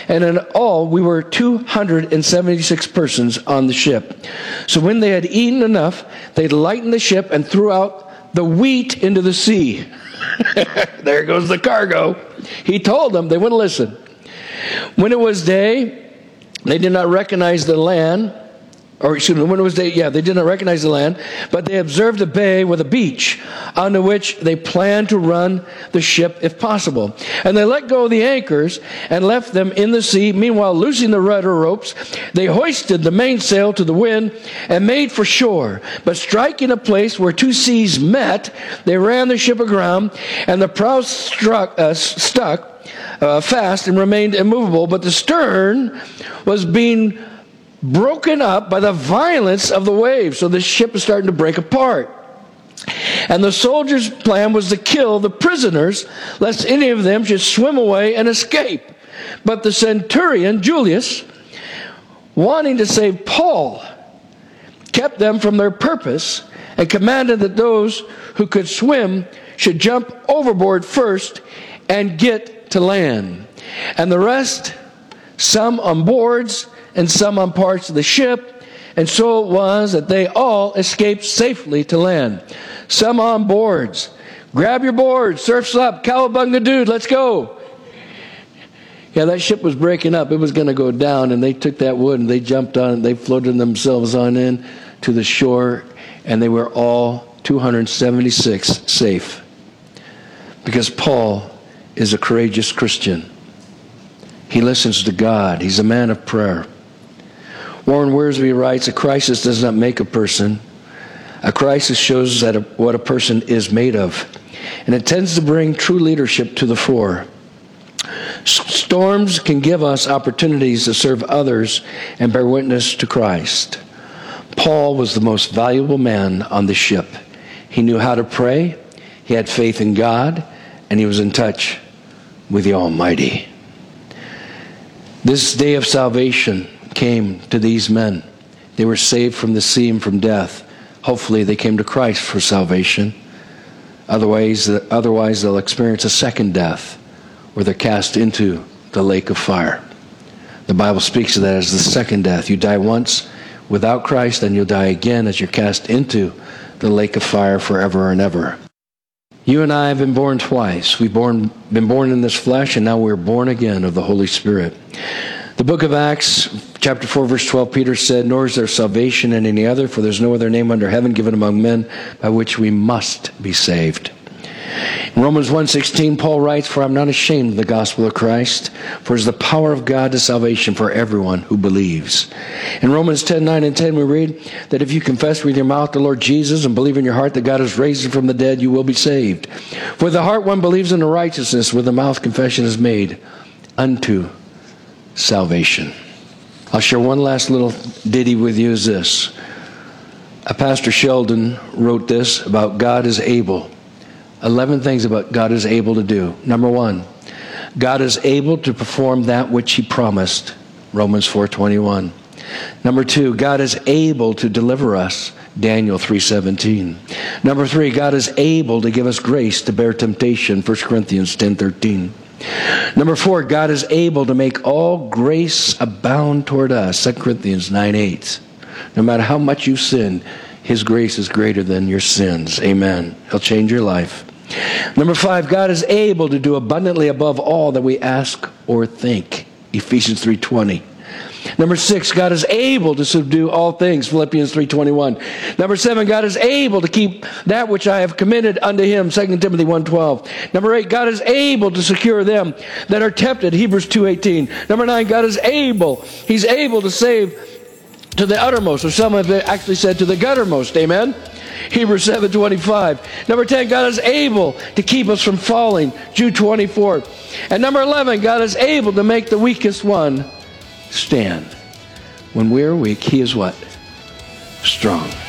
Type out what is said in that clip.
And in all, we were 276 persons on the ship. So when they had eaten enough, they lightened the ship and threw out the wheat into the sea. There goes the cargo. He told them, they wouldn't listen. When it was day, they did not recognize the land. Or excuse me, when it was day, they did not recognize the land, but they observed a bay with a beach, onto which they planned to run the ship if possible. And they let go of the anchors and left them in the sea. Meanwhile, loosing the rudder ropes, they hoisted the mainsail to the wind and made for shore. But striking a place where two seas met, they ran the ship aground, and the prow stuck fast and remained immovable. But the stern was being broken up by the violence of the waves. So the ship is starting to break apart. And the soldiers' plan was to kill the prisoners, lest any of them should swim away and escape. But the centurion, Julius, wanting to save Paul, kept them from their purpose and commanded that those who could swim should jump overboard first and get to land. And the rest, some on boards and some on parts of the ship, and so it was that they all escaped safely to land. Some on boards. Grab your boards, surf's up, cowabunga dude, let's go. Yeah, that ship was breaking up. It was going to go down, and they took that wood and they jumped on it. They floated themselves on in to the shore, and they were all 276 safe. Because Paul is a courageous Christian. He listens to God. He's a man of prayer. Warren Wiersbe writes, a crisis does not make a person. A crisis shows what a person is made of. And it tends to bring true leadership to the fore. Storms can give us opportunities to serve others and bear witness to Christ. Paul was the most valuable man on the ship. He knew how to pray, he had faith in God, and he was in touch with the Almighty. This day of salvation came to these men. They were saved from the sea and from death. Hopefully they came to Christ for salvation. Otherwise they'll experience a second death, where they're cast into the lake of fire. The Bible speaks of that as the second death. You die once without Christ, then you'll die again as you're cast into the lake of fire forever and ever. You and I have been born twice. We've been born in this flesh, and now we're born again of the Holy Spirit. The book of Acts, chapter 4, verse 12, Peter said, nor is there salvation in any other, for there's no other name under heaven given among men by which we must be saved. In Romans 1:16, Paul writes, for I'm not ashamed of the gospel of Christ, for it is the power of God to salvation for everyone who believes. In Romans 10:9 and 10, we read that if you confess with your mouth the Lord Jesus and believe in your heart that God has raised him from the dead, you will be saved. For with the heart one believes in the righteousness, with the mouth confession is made unto salvation. I'll share one last little ditty with you is this. Pastor Sheldon wrote this about God is able. 11 things about God is able to do. Number 1, God is able to perform that which he promised. Romans 4:21. Number 2, God is able to deliver us. Daniel 3:17. Number 3, God is able to give us grace to bear temptation. 1 Corinthians 10:13. Number 4, God is able to make all grace abound toward us. 2 Corinthians 9:8. No matter how much you sin, his grace is greater than your sins. Amen. He'll change your life. Number 5, God is able to do abundantly above all that we ask or think. Ephesians 3:20. Number 6, God is able to subdue all things. Philippians 3:21. Number 7, God is able to keep that which I have committed unto him. 2 Timothy 1:12. Number 8, God is able to secure them that are tempted. Hebrews 2:18. Number 9, God is able. He's able to save to the uttermost, or some have actually said to the guttermost. Amen. Hebrews 7:25. Number 10, God is able to keep us from falling. Jude 24. And number 11, God is able to make the weakest one stand. When we're weak, he is what? Strong.